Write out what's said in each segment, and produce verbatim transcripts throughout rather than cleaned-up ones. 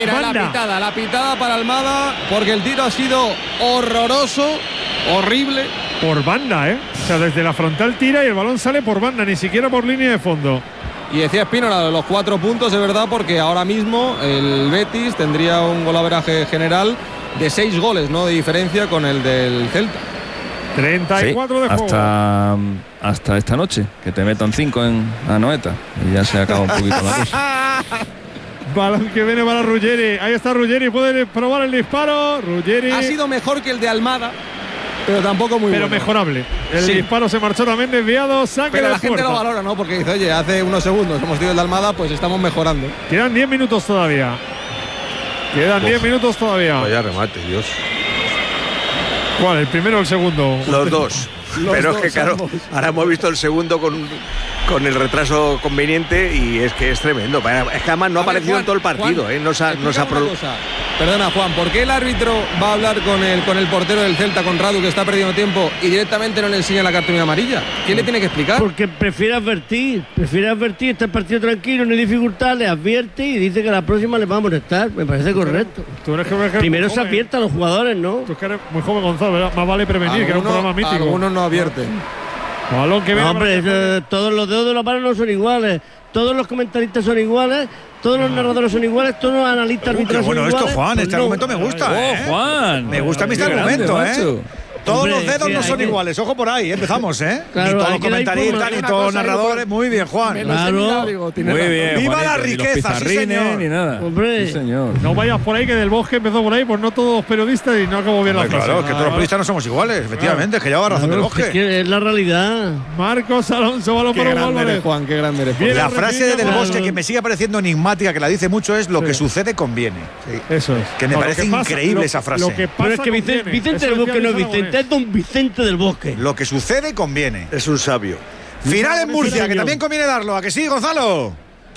Era la pitada, la pitada para Almada, porque el tiro ha sido horroroso, horrible. Por banda, ¿eh? O sea, desde la frontal tira y el balón sale por banda, ni siquiera por línea de fondo. Y decía Espínola, los cuatro puntos, de verdad, porque ahora mismo el Betis tendría un golaveraje general de seis goles, ¿no? De diferencia con el del Celta. treinta y cuatro sí, de juego. Hasta, hasta esta noche, que te metan cinco en Anoeta. Y ya se acaba un poquito la cosa. Balón que viene para Ruggeri. Ahí está Ruggeri, puede probar el disparo. Ruggeri. Ha sido mejor que el de Almada, pero tampoco muy pero bueno. mejorable. El sí. disparo se marchó también desviado. Saque pero de la gente puerta. lo valora, ¿no? Porque dice, oye, hace unos segundos hemos tenido el de Almada, pues estamos mejorando. Quedan diez minutos todavía. Quedan diez minutos todavía. Vaya remate, Dios. ¿Cuál? ¿El primero o el segundo? Los dos. Los pero dos, es que claro, ambos. ahora hemos visto el segundo con, con el retraso conveniente y es que es tremendo. Es que además no ha aparecido en todo el partido. Juan, ¿eh? No se ha, no se ha pro... Perdona, Juan, ¿por qué el árbitro va a hablar con el, con el portero del Celta, con Radu, que está perdiendo tiempo, y directamente no le enseña la cartulina amarilla? ¿Quién le tiene que explicar? Porque prefiere advertir, prefiere advertir, está el partido tranquilo, no hay dificultad, le advierte y dice que la próxima le va a molestar. Me parece correcto. Tú eres que eres Primero se advierte a los jugadores, ¿no? Tú es que eres muy joven, Gonzalo, ¿verdad? Más vale prevenir, algunos, que era un programa mítico. Algunos no advierten. Balón que viene. No, hombre, eh, todos los dedos de la mano no son iguales, todos los comentaristas son iguales, todos los narradores son iguales, todos los analistas Uh, arbitrales qué bueno son esto, iguales. Juan, pues este no. argumento me gusta. ¡Oh, ¿eh? Juan! Me gusta a mí este Qué grande, argumento, macho. ¿eh? Todos Hombre, los dedos que no hay son que- iguales, ojo por ahí, empezamos, ¿eh? Claro, ni todos hay los que dar comentaristas, información. ni todos los narradores. Muy bien, Juan. Menos Claro. Emilio, digo, tiene Muy razón. bien, ¡Viva Juanito, la ni los riqueza, sí, pizarrines, señor! ni nada. Hombre. Sí, señor. No vayas por ahí, que Del Bosque empezó por ahí, pues no todos periodistas y no acabo bien la Hombre, frase. claro, es que todos los periodistas no somos iguales, efectivamente, es que lleva razón del Claro, es Bosque. que es la realidad. Marcos Alonso, balón Qué para grande Álvarez. eres, Juan, qué grande eres. Bien. La Viene frase de Del repitiendo, Bosque claro. que me sigue pareciendo enigmática, que la dice mucho, es lo que sucede conviene. Eso es. Que me No, lo parece pasa- increíble lo- esa frase. Lo que pasa Pero es que Vicente, conviene. Vicente Eso del Bosque no es decía Vicente, Aragonés. es Don Vicente del Bosque. Lo que sucede conviene. Es un sabio. Final en Murcia, que también conviene darlo. ¿A que sí, Gonzalo?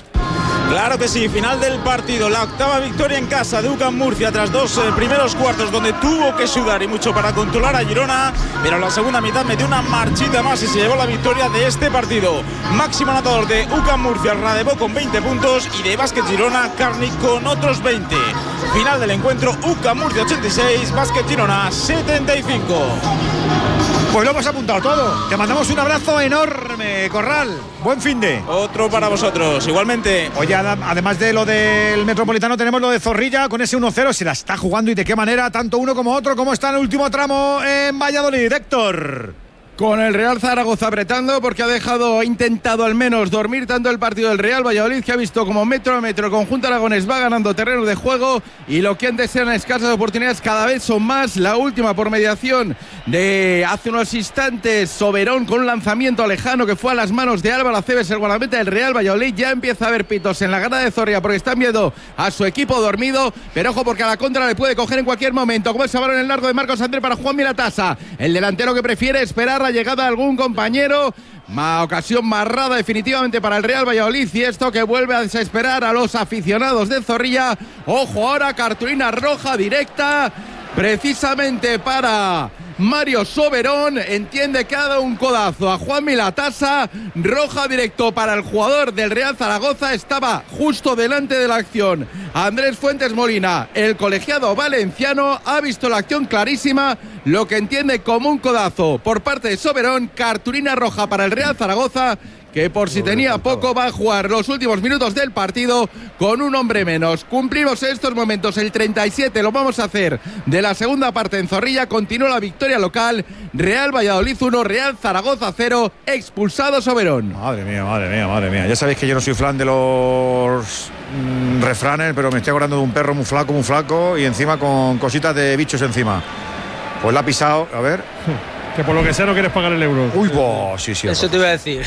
Claro que sí, final del partido, la octava victoria en casa de U C A M Murcia tras dos eh, primeros cuartos donde tuvo que sudar y mucho para controlar a Girona, pero en la segunda mitad metió una marchita más y se llevó la victoria de este partido. Máximo anotador de U C A M Murcia, Radebó con veinte puntos y de Básquet Girona, Carni con otros veinte. Final del encuentro, U C A M Murcia ochenta y seis, Básquet Girona setenta y cinco. Pues lo hemos apuntado todo. Te mandamos un abrazo enorme, Corral. Buen fin de. Otro para vosotros, igualmente. Oye, además de lo del Metropolitano, tenemos lo de Zorrilla con ese uno cero. Se la está jugando y de qué manera, tanto uno como otro. ¿Cómo está en el último tramo en Valladolid, Héctor? Con el Real Zaragoza apretando porque ha dejado, ha intentado al menos dormir tanto el partido del Real Valladolid, que ha visto como metro a metro el conjunto aragonés va ganando terreno de juego y lo que antes eran escasas oportunidades cada vez son más. La última por mediación de hace unos instantes, Soberón con un lanzamiento lejano que fue a las manos de Álvaro Aceves, el guardameta del Real Valladolid. Ya empieza a haber pitos en la grada de Zorrilla porque están viendo a su equipo dormido, pero ojo porque a la contra le puede coger en cualquier momento, como ese balón en el largo de Marcos André para Juan Milatasa, el delantero que prefiere esperar la llegada de algún compañero. Una ocasión marrada definitivamente para el Real Valladolid y esto que vuelve a desesperar a los aficionados de Zorrilla. Ojo ahora, cartulina roja directa precisamente para Mario Soberón. Entiende que ha dado un codazo a Juan Milatasa. Roja directo para el jugador del Real Zaragoza. Estaba justo delante de la acción Andrés Fuentes Molina, el colegiado valenciano. Ha visto la acción clarísima, lo que entiende como un codazo por parte de Soberón. Cartulina roja para el Real Zaragoza, que por si tenía poco va a jugar los últimos minutos del partido con un hombre menos. Cumplimos en estos momentos el treinta y siete, lo vamos a hacer de la segunda parte en Zorrilla. Continúa la victoria local, Real Valladolid uno, Real Zaragoza cero, expulsado Soberón. Madre mía, madre mía, madre mía. Ya sabéis que yo no soy fan de los mmm, refranes, pero me estoy acordando de un perro muy flaco, muy flaco y encima con cositas de bichos encima. Pues la ha pisado, a ver. Que por lo que sea no quieres pagar el euro. Uy, bo, sí, sí. Eso te iba a decir.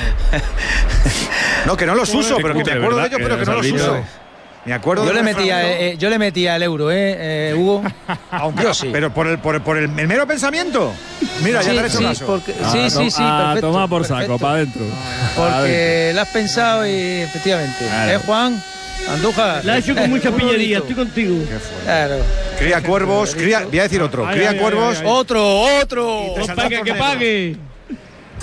No, que no los uso, pero que me acuerdo de ellos, pero que no los uso. Me acuerdo Yo de le los metía, refranes, ¿no? eh, yo le metía el euro, ¿eh, eh Hugo? Aunque, Yo sí. Pero por el, por el, por el, el mero pensamiento. Mira, sí, ya te he hecho sí, caso. porque, Ah, sí, sí, sí, ah, perfecto. toma por saco, perfecto. para adentro. Porque lo has pensado y efectivamente. Claro. ¿Eh, Juan? Andújar. La ha hecho con mucha Un pillería, bonito. estoy contigo. Claro. Cría cuervos, cría, voy a decir otro. Ay, Cría ay, cuervos. ay, ay, ay. Otro, otro. Y te Que saldrá pague, que tornero. pague.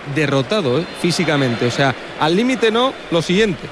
derrotado ¿eh? físicamente. O sea, al límite no, lo siguiente.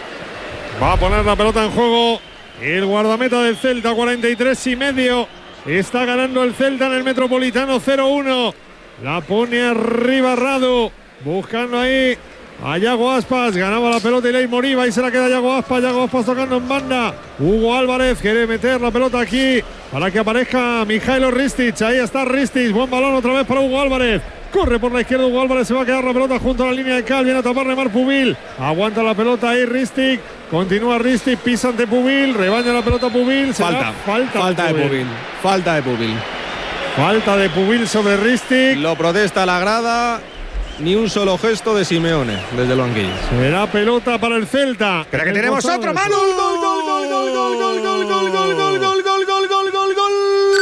Va a poner la pelota en juego el guardameta del Celta, cuarenta y tres y medio. Está ganando el Celta en el Metropolitano cero uno. La pone arriba Radu, buscando ahí a Yago Aspas. Ganaba la pelota y Ley Moriba y se la queda Yago Aspas. Yago Aspas tocando en banda. Hugo Álvarez quiere meter la pelota aquí para que aparezca Mijailo Ristic. Ahí está Ristic, buen balón otra vez para Hugo Álvarez. Corre por la izquierda Hugo Álvarez, se va a quedar la pelota junto a la línea de cal. Viene a taparle Marc Pubil. Aguanta la pelota ahí Ristic. Continúa Ristic, pisa ante Pubil. Rebaña la pelota Pubil. Falta, falta, falta de Pubil. Falta de Pubil. Falta de Pubil sobre Ristic. Lo protesta la grada. Ni un solo gesto de Simeone desde el banquillo. Será pelota para el Celta. Pero que tenemos otro, Manu. Gol, gol, gol, gol, gol, gol, gol, gol, gol, gol, gol, gol, gol, gol, gol, gol.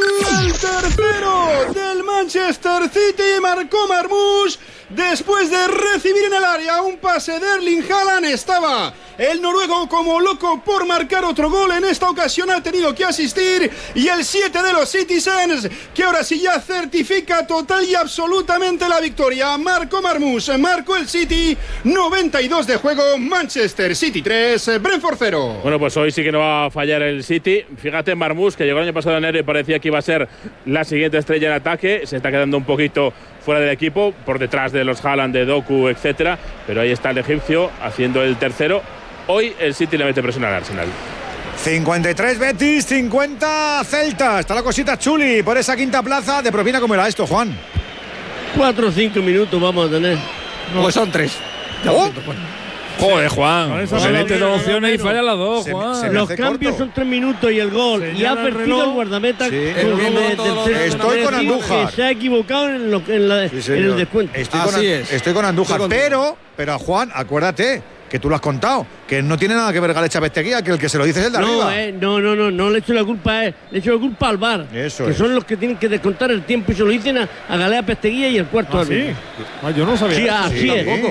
El tercero del Manchester City marcó Marmoush después de recibir en el área un pase de Erling Haaland. Estaba el noruego como loco por marcar otro gol. En esta ocasión ha tenido que asistir y el siete de los Citizens, que ahora sí ya certifica total y absolutamente la victoria. Marcó Marmoush, marcó el City. Noventa y dos de juego, Manchester City tres, Brentford cero. Bueno, pues hoy sí que no va a fallar el City. Fíjate, Marmoush, que llegó el año pasado en enero y parecía que iba a ser la siguiente estrella en ataque. Se está quedando un poquito fuera del equipo, por detrás de los Haaland, de Doku, etcétera. Pero ahí está el egipcio haciendo el tercero. Hoy el City le mete presión al Arsenal. cincuenta y tres Betis, cincuenta Celta. Está la cosita chuli por esa quinta plaza. De propina, ¿cómo era esto, Juan? Cuatro o cinco minutos vamos a tener. No. Pues son tres. ¿Oh? Joder, Juan. Se mete dos opciones y falla las dos, Se- Juan. se me Los hace cambios corto. son tres minutos y el gol. Señala Y ha el perdido reloj. el guardameta. Sí. con- El viendo de- todo del lo- centro. Estoy con Digo Andújar. que se ha equivocado en, lo, en, la, Sí, en señor. el descuento. Estoy Así con, es. estoy con Andújar, Estoy contigo. pero, pero a Juan, acuérdate que tú lo has contado, que no tiene nada que ver Galecha Besteguía, que el que se lo dice es el de No, arriba. eh, no, no, no, no le echo la culpa a él, le echo la culpa al V A R. Eso que es. son los que tienen que descontar el tiempo y se lo dicen a, a Galea Pesteguía y el cuarto ¿Ah, sí? árbitro. Ah, yo no sabía. Sí, así es. tampoco.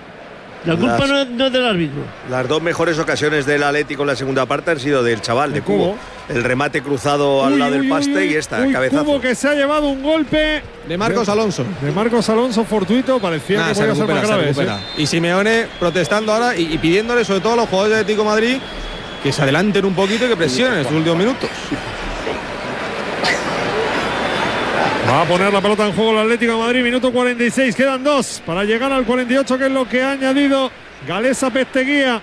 La culpa Las- no es, no es del árbitro. Las dos mejores ocasiones del Atlético en la segunda parte han sido del chaval, de De Cubo. Cubo. El remate cruzado al Uy, lado uy, del uy, paste uy. y esta, Uy, cabezazo. Cubo, que se ha llevado un golpe De Marcos Alonso. de Marcos Alonso fortuito. Parecía Nah, que se podía ser recupera, más se grave. recupera. ¿sí? Y Simeone protestando ahora y, y pidiéndole sobre todo a los jugadores de Atlético de Madrid que se adelanten un poquito y que presionen en estos últimos minutos. Va a poner la pelota en juego el Atlético de Madrid, minuto cuarenta y seis, quedan dos para llegar al cuarenta y ocho, que es lo que ha añadido Galeza Pesteguía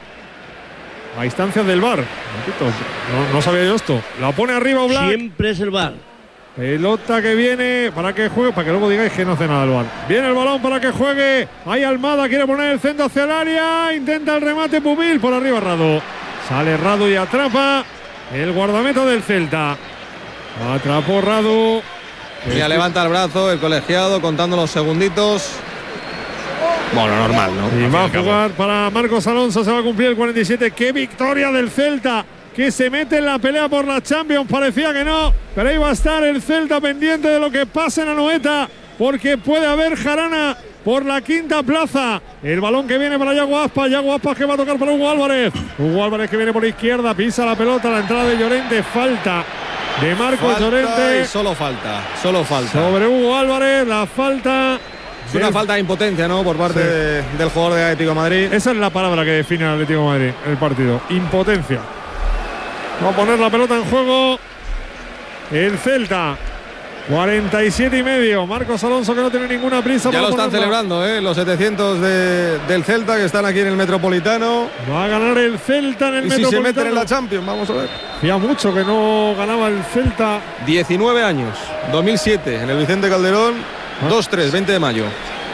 a instancias del V A R. No, no sabía yo esto. La pone arriba Oblak. Siempre es el V A R. Pelota que viene para que juegue, para que luego digáis que no hace nada el V A R. Viene el balón para que juegue. Ahí Almada quiere poner el centro hacia el área. Intenta el remate Pubil, por arriba Radu. Sale Radu y atrapa el guardameta del Celta. Atrapó Radu. Ya levanta el brazo el colegiado contando los segunditos. Bueno, normal, ¿no? Y va a jugar para Marcos Alonso, se va a cumplir el cuarenta y siete. ¡Qué victoria del Celta! Que se mete en la pelea por la Champions, parecía que no, pero ahí va a estar el Celta pendiente de lo que pase en Anoeta, porque puede haber jarana por la quinta plaza. El balón que viene para Yago Aspas, Yago Aspas que va a tocar para Hugo Álvarez. Hugo Álvarez que viene por izquierda, pisa la pelota, la entrada de Llorente, falta de Marcos Falta Llorente. y solo falta, solo falta. Sobre Hugo Álvarez, la falta. Es una falta de impotencia, ¿no? Por parte Sí. de- del jugador de Atlético de Madrid. Esa es la palabra que define al Atlético de Madrid, el partido. Impotencia. Va a poner la pelota en juego el Celta. cuarenta y siete y medio. Marcos Alonso, que no tiene ninguna prisa. Ya para lo están ponerla. celebrando, ¿eh? Los setecientos de- del Celta que están aquí en el Metropolitano. Va a ganar el Celta en el Y si se Metropolitano. meten en la Champions, vamos a ver. Hacía mucho que no ganaba el Celta. diecinueve años, dos mil siete, en el Vicente Calderón, dos tres, veinte de mayo.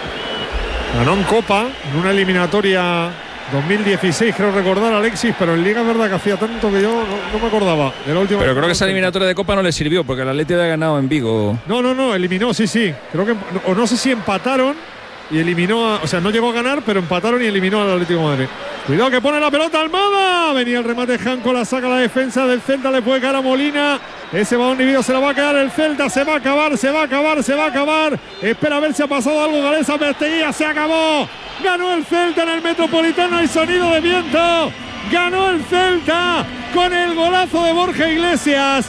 Ganó en Copa, en una eliminatoria dos mil dieciséis, creo recordar, Alexis, pero en Liga es verdad que hacía tanto que yo no, no me acordaba de la última. Pero creo que esa eliminatoria de Copa no le sirvió porque el Atlético había ganado en Vigo. No, no, no, eliminó, sí, sí. Creo que, o no sé si empataron y eliminó, a, o sea, no llegó a ganar, pero empataron y eliminó al Atlético de Madrid. Cuidado que pone la pelota Almada. Venía el remate Janco, la saca la defensa del Celta, le puede caer a Molina. Ese balón dividido se la va a quedar el Celta, se va a acabar, se va a acabar, se va a acabar. Espera a ver si ha pasado algo. Galeza Pesteguía, se acabó. Ganó el Celta en el Metropolitano, hay sonido de viento. Ganó el Celta con el golazo de Borja Iglesias.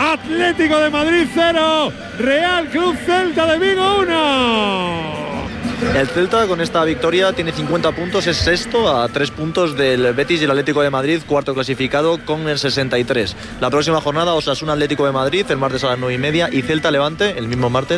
Atlético de Madrid cero, Real Club Celta de Vigo uno. El Celta con esta victoria tiene cincuenta puntos, es sexto a tres puntos del Betis y el Atlético de Madrid, cuarto clasificado con el sesenta y tres. La próxima jornada Osasuna Atlético de Madrid, el martes a las nueve y media, y Celta Levante el mismo martes